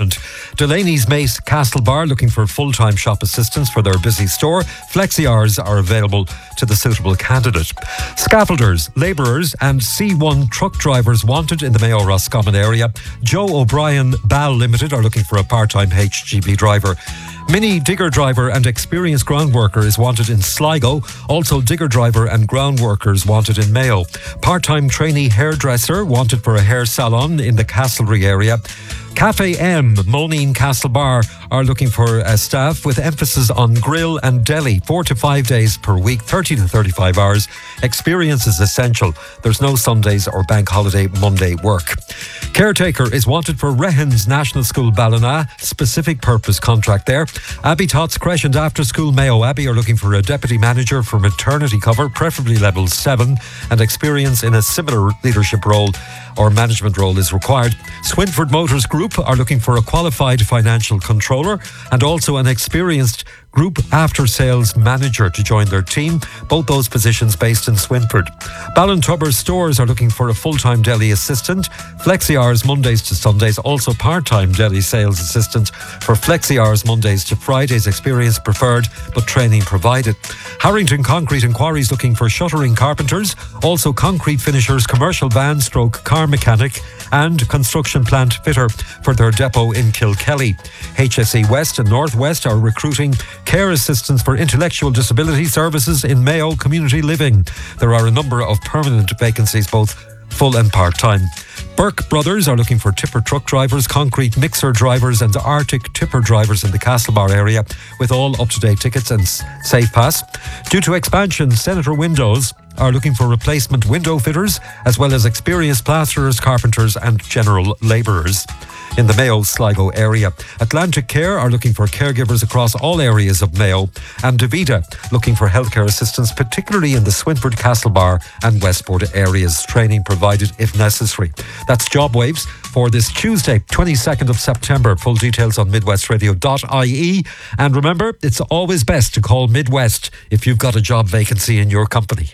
Ireland. Delaney's Mate Castlebar looking for full-time shop assistants for their busy store. Flexi hours are available to the suitable candidate. Scaffolders, labourers and C1 truck drivers wanted in the Mayo Roscommon area. Joe O'Brien Ball Limited are looking for a part-time HGV driver. Mini digger driver and experienced ground worker is wanted in Sligo. Also digger driver and ground workers wanted in Mayo. Part-time trainee hairdresser wanted for a hair salon in the Castlereagh area. Cafe M, Moneen Castlebar are looking for staff with emphasis on grill and deli, 4 to 5 days per week, 30 to 35 hours. Experience is essential. There's no Sundays or bank holiday Monday work. Caretaker is wanted for Rehens National School Ballina, specific purpose contract there. Abbey Tots Creche and After School Mayo Abbey are looking for a deputy manager for maternity cover, preferably level 7, and experience in a similar leadership role or management role is required. Swinford Motors Group are looking for a qualified financial controller and also an experienced group after-sales manager to join their team, both those positions based in Swinford. Ballintubber Stores are looking for a full-time deli assistant, flexi hours Mondays to Sundays, also part-time deli sales assistant for flexi hours Mondays to Fridays, experience preferred but training provided. Harrington Concrete and Quarries looking for shuttering carpenters, also concrete finishers, commercial van stroke car mechanic and construction plant fitter for their depot in Kilkelly. HSE West and North West are recruiting care assistants for intellectual disability services in Mayo Community Living. There are a number of permanent vacancies, both full and part-time. Burke Brothers are looking for tipper truck drivers, concrete mixer drivers and Arctic tipper drivers in the Castlebar area with all up-to-date tickets and safe pass. Due to expansion, Senator Windows are looking for replacement window fitters as well as experienced plasterers, carpenters and general labourers in the Mayo Sligo area. Atlantic Care are looking for caregivers across all areas of Mayo, and Davida looking for healthcare assistants, particularly in the Swinford, Castlebar and Westport areas. Training provided if necessary. That's Job Waves for this Tuesday, 22nd of September. Full details on midwestradio.ie. And remember, it's always best to call Midwest if you've got a job vacancy in your company.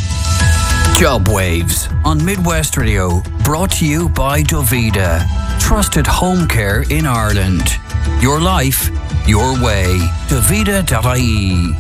Job Waves on Midwest Radio, brought to you by Davida. Trusted home care in Ireland. Your life, your way. Davida.ie.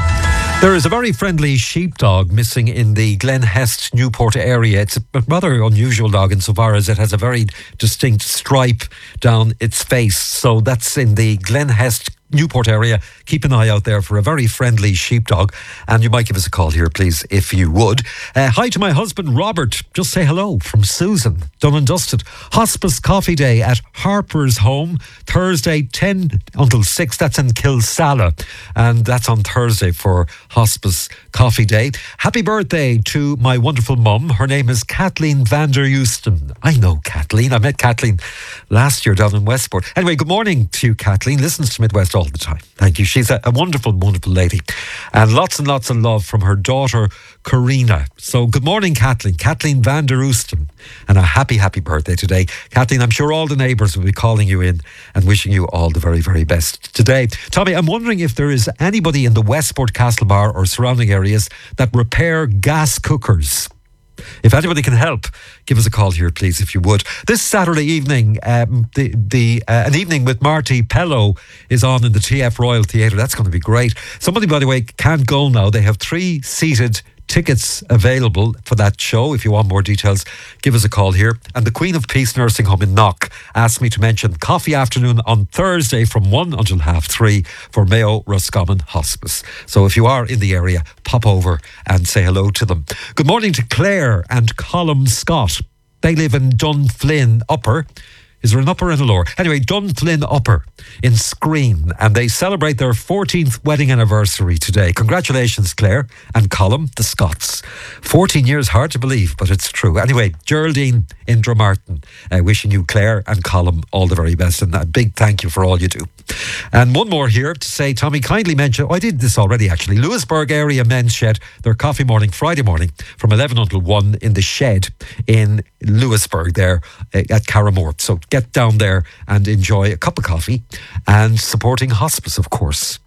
There is a very friendly sheepdog missing in the Glen Hest Newport area. It's a rather unusual dog insofar as it has a very distinct stripe down its face. So that's in the Glen Hest Newport area. Keep an eye out there for a very friendly sheepdog, and you might give us a call here, please, if you would. Hi to my husband Robert, just say hello from Susan, done and dusted. Hospice Coffee Day at Harper's Home, Thursday 10 until 6, that's in Kilsalla, and that's on Thursday for Hospice Coffee Day. Happy birthday to my wonderful mum. Her name is Kathleen van der Houston. I know Kathleen, I met Kathleen last year down in Westport. Anyway, good morning to you, Kathleen. Listens to Midwest all the time. Thank you. She's a wonderful, wonderful lady. And lots of love from her daughter, Karina. So good morning, Kathleen. Kathleen van der Houston. And a happy, happy birthday today. Kathleen, I'm sure all the neighbours will be calling you in and wishing you all the very, very best today. Tommy, I'm wondering if there is anybody in the Westport, Castlebar or surrounding areas that repair gas cookers. If anybody can help, give us a call here, please, if you would. This Saturday evening, an evening with Marty Pello is on in the TF Royal Theatre. That's going to be great. Somebody, by the way, can't go now. They have 3 seated tickets available for that show. If you want more details, give us a call here. And the Queen of Peace Nursing Home in Knock asked me to mention coffee afternoon on Thursday from 1 until 3:30 for Mayo Roscommon Hospice. So if you are in the area, pop over and say hello to them. Good morning to Claire and Colm Scott. They live in Dunflynn Upper. Is there an upper and a lower? Anyway, Dunflynn Upper in Screen, and they celebrate their 14th wedding anniversary today. Congratulations, Claire and Colm, the Scotts. 14 years, hard to believe, but it's true. Anyway, Geraldine in Dromartin, wishing you, Claire and Colm, all the very best, and a big thank you for all you do. And one more here to say, Tommy, kindly mention, I did this already actually, Lewisburg Area Men's Shed, their coffee morning, Friday morning, from 11 until 1 in the shed in Lewisburg there at Carramore. So get down there and enjoy a cup of coffee and supporting hospice, of course.